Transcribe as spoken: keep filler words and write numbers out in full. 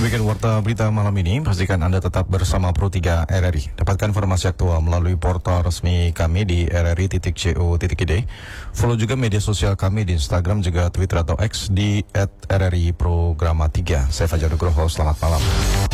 Demikian warta berita malam ini. Pastikan Anda tetap bersama Pro tiga R R I. Dapatkan informasi aktual melalui portal resmi kami di r r i titik co titik i d. Follow juga media sosial kami di Instagram juga Twitter atau X di et r r i programa tiga. Saya Fajar Nugroho, selamat malam.